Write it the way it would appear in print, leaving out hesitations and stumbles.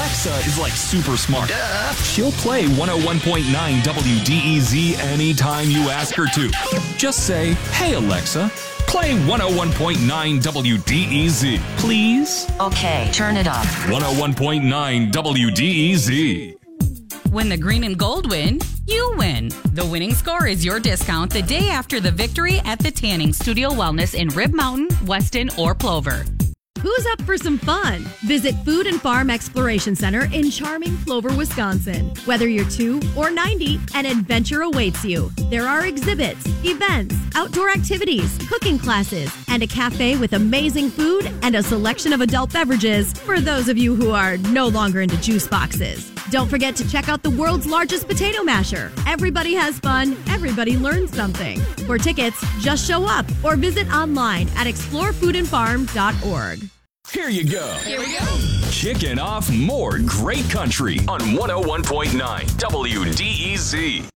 Alexa is like super smart. She'll play 101.9 WDEZ anytime you ask her to. Just say, "Hey Alexa, play 101.9 WDEZ, please." Okay, turn it up. 101.9 WDEZ. When the green and gold win, you win. The winning score is your discount the day after the victory at the Tanning Studio Wellness in Rib Mountain, Weston, or Plover. Who's up for some fun? Visit Food and Farm Exploration Center in charming Plover, Wisconsin. Whether you're 2 or 90, an adventure awaits you. There are exhibits, events, outdoor activities, cooking classes, and a cafe with amazing food and a selection of adult beverages for those of you who are no longer into juice boxes. Don't forget to check out the world's largest potato masher. Everybody has fun. Everybody learns something. For tickets, just show up or visit online at explorefoodandfarm.org. Here you go. Here we go. Kicking off more great country on 101.9 WDEZ.